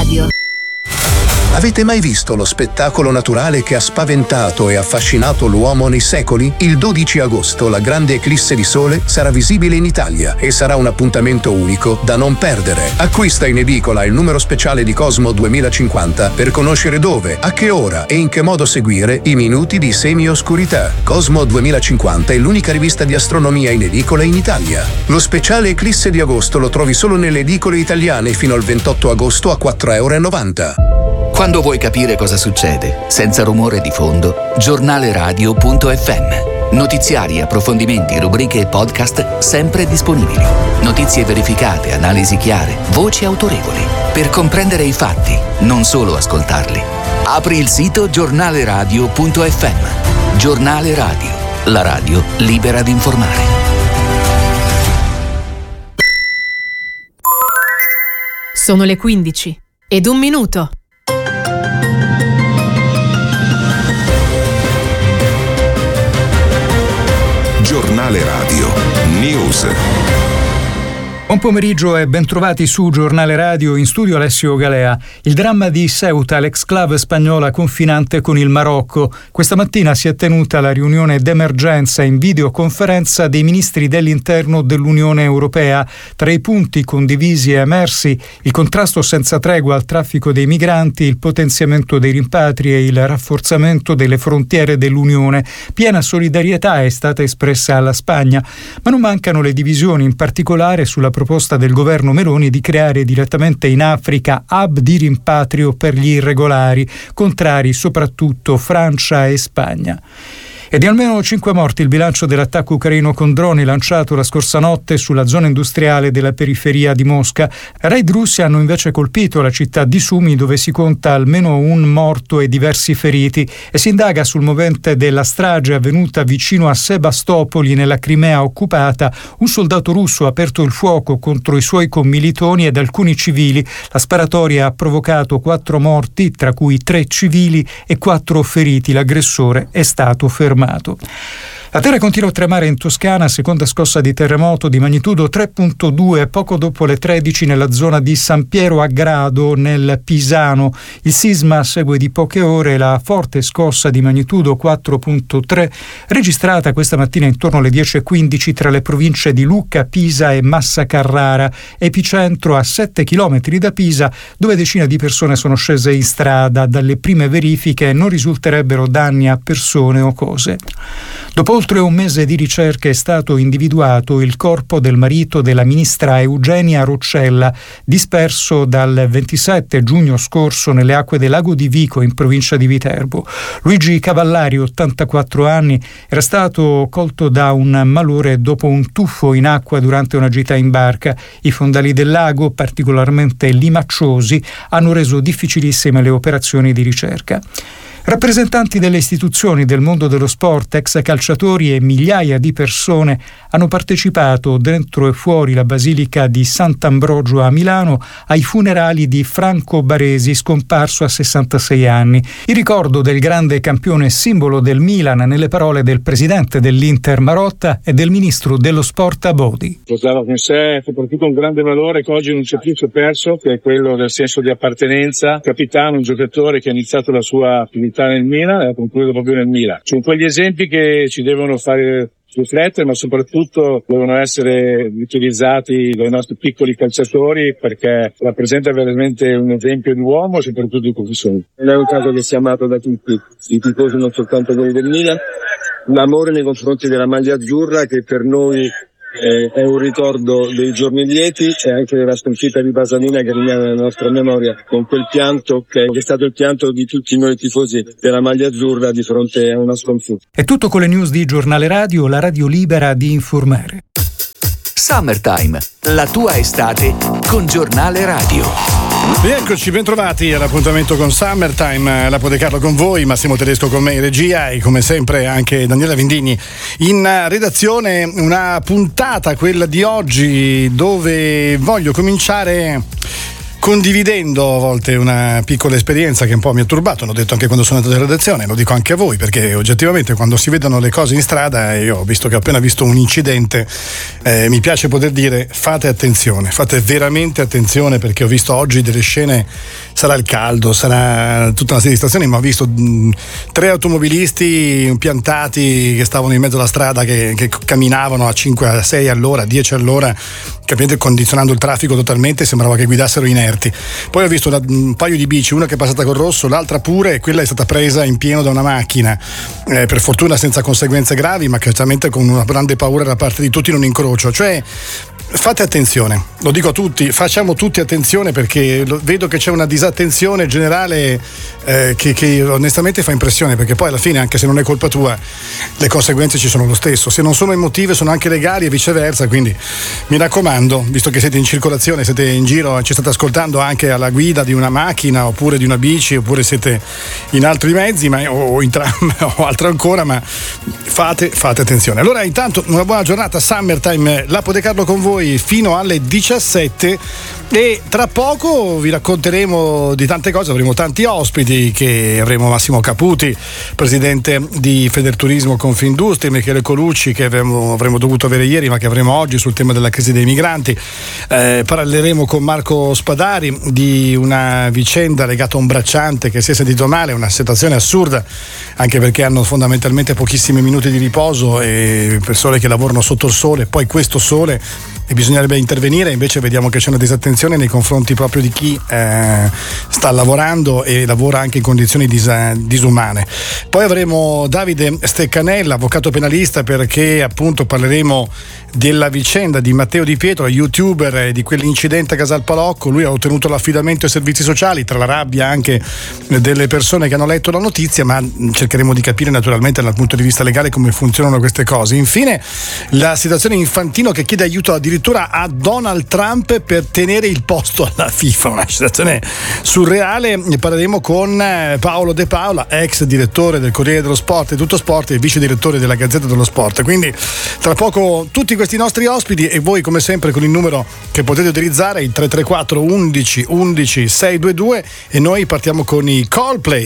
Radio. Avete mai visto lo spettacolo naturale che ha spaventato e affascinato l'uomo nei secoli? Il 12 agosto la grande eclisse di sole sarà visibile in Italia e sarà un appuntamento unico da non perdere. Acquista in edicola il numero speciale di Cosmo 2050 per conoscere dove, a che ora e in che modo seguire i minuti di semi-oscurità. Cosmo 2050 è l'unica rivista di astronomia in edicola in Italia. Lo speciale eclisse di agosto lo trovi solo nelle edicole italiane fino al 28 agosto a €4,90. Quando vuoi capire cosa succede, senza rumore di fondo, giornaleradio.fm. Notiziari, approfondimenti, rubriche e podcast sempre disponibili. Notizie verificate, analisi chiare, voci autorevoli. Per comprendere i fatti, non solo ascoltarli. Apri il sito giornaleradio.fm. Giornale Radio, la radio libera di informare. Sono le 15:01. Giornale Radio News. Buon pomeriggio e bentrovati su Giornale Radio, in studio Alessio Galea. Il dramma di Ceuta, l'exclave spagnola confinante con il Marocco. Questa mattina si è tenuta la riunione d'emergenza in videoconferenza dei ministri dell'interno dell'Unione Europea. Tra i punti condivisi e emersi il contrasto senza tregua al traffico dei migranti, il potenziamento dei rimpatri e il rafforzamento delle frontiere dell'Unione. Piena solidarietà è stata espressa alla Spagna, ma non mancano le divisioni, in particolare sulla proposta del governo Meloni di creare direttamente in Africa hub di rimpatrio per gli irregolari, contrari soprattutto Francia e Spagna. E di almeno 5 morti il bilancio dell'attacco ucraino con droni lanciato la scorsa notte sulla zona industriale della periferia di Mosca. Raid russi hanno invece colpito la città di Sumi, dove si conta almeno un morto e diversi feriti, e si indaga sul movente della strage avvenuta vicino a Sebastopoli, nella Crimea occupata. Un soldato russo ha aperto il fuoco contro i suoi commilitoni ed alcuni civili. La sparatoria ha provocato 4 morti, tra cui 3 civili e 4 feriti. L'aggressore è stato fermato. La terra continua a tremare in Toscana, seconda scossa di terremoto di magnitudo 3.2 poco dopo le 13 nella zona di San Piero a Grado nel Pisano. Il sisma segue di poche ore la forte scossa di magnitudo 4.3 registrata questa mattina intorno alle 10:15 tra le province di Lucca, Pisa e Massa Carrara, epicentro a 7 chilometri da Pisa, dove decine di persone sono scese in strada. Dalle prime verifiche non risulterebbero danni a persone o cose. Dopo oltre un mese di ricerche è stato individuato il corpo del marito della ministra Eugenia Roccella, disperso dal 27 giugno scorso nelle acque del lago di Vico in provincia di Viterbo. Luigi Cavallari, 84 anni, era stato colto da un malore dopo un tuffo in acqua durante una gita in barca. I fondali del lago, particolarmente limacciosi, hanno reso difficilissime le operazioni di ricerca. Rappresentanti delle istituzioni del mondo dello sport, ex calciatori e migliaia di persone hanno partecipato dentro e fuori la Basilica di Sant'Ambrogio a Milano ai funerali di Franco Baresi, scomparso a 66 anni. Il ricordo del grande campione simbolo del Milan nelle parole del presidente dell'Inter Marotta e del ministro dello sport Abodi. Portava con sé soprattutto un grande valore che oggi non c'è più, si è perso, che è quello del senso di appartenenza. Capitano, un giocatore che ha iniziato la sua attività nel Milan e ha concluso proprio nel Milan. Sono quegli esempi che ci devono fare riflettere, ma soprattutto devono essere utilizzati dai nostri piccoli calciatori, perché rappresenta veramente un esempio di uomo e soprattutto di professione. Non è un caso che sia amato da tutti, i tifosi, non soltanto quelli del Milan. L'amore nei confronti della maglia azzurra, che per noi è un ricordo dei giorni lieti e anche della sconfitta di Basanina, che rimane nella nostra memoria con quel pianto che è stato il pianto di tutti noi tifosi della maglia azzurra di fronte a una sconfitta. È tutto con le news di Giornale Radio, la radio libera di informare. Summertime, la tua estate con Giornale Radio. Rieccoci, bentrovati all'appuntamento con Summertime. Lapo De Carlo con voi, Massimo Tedesco con me in regia e come sempre anche Daniela Vindini in redazione. Una puntata, quella di oggi, dove voglio cominciare condividendo a volte una piccola esperienza che un po' mi ha turbato. L'ho detto anche quando sono andato in redazione, lo dico anche a voi, perché oggettivamente quando si vedono le cose in strada, io ho visto che ho appena visto un incidente, mi piace poter dire fate attenzione, fate veramente attenzione, perché ho visto oggi delle scene sarà il caldo, sarà tutta una serie di situazioni, ma ho visto 3 automobilisti piantati che stavano in mezzo alla strada, che camminavano a 5, a 6 all'ora, 10 all'ora, capite, condizionando il traffico totalmente, sembrava che guidassero inerti. Poi ho visto un paio di bici, una che è passata col rosso, l'altra pure, e quella è stata presa in pieno da una macchina, per fortuna senza conseguenze gravi, ma certamente con una grande paura da parte di tutti in un incrocio. Cioè, fate attenzione, lo dico a tutti, facciamo tutti attenzione, perché vedo che c'è una disattenzione generale che onestamente fa impressione, perché poi alla fine, anche se non è colpa tua, le conseguenze ci sono lo stesso, se non sono emotive sono anche legali e viceversa. Quindi mi raccomando, visto che siete in circolazione, siete in giro, ci state ascoltando anche alla guida di una macchina oppure di una bici, oppure siete in altri mezzi, o in tram o altro ancora, ma fate attenzione. Allora, intanto una buona giornata, Summertime, Lapo De Carlo con voi fino alle 17, e tra poco vi racconteremo di tante cose. Avremo tanti ospiti, che avremo Massimo Caputi, presidente di Federturismo Confindustria, Michele Colucci, che avremmo dovuto avere ieri ma che avremo oggi sul tema della crisi dei migranti. Parleremo con Marco Spadari di una vicenda legata a un bracciante che si è sentito male, una situazione assurda, anche perché hanno fondamentalmente pochissimi minuti di riposo, e persone che lavorano sotto il sole, poi questo sole, e bisognerebbe intervenire. Invece vediamo che c'è una disattenzione nei confronti proprio di chi sta lavorando e lavora anche in condizioni disumane. Poi avremo Davide Steccanella, avvocato penalista, perché appunto parleremo della vicenda di Matteo Di Pietro, youtuber, e di quell'incidente a Casal Palocco. Lui ha ottenuto l'affidamento ai servizi sociali, tra la rabbia anche delle persone che hanno letto la notizia, ma cercheremo di capire naturalmente dal punto di vista legale come funzionano queste cose. Infine, la situazione Infantino che chiede aiuto addirittura a Donald Trump per tenere il posto alla FIFA, una situazione surreale. Parleremo con Paolo De Paola, ex direttore del Corriere dello Sport e Tutto Sport e vice direttore della Gazzetta dello Sport. Quindi tra poco tutti questi nostri ospiti, e voi come sempre con il numero che potete utilizzare, il 334 11 11 622, e noi partiamo con i Coldplay.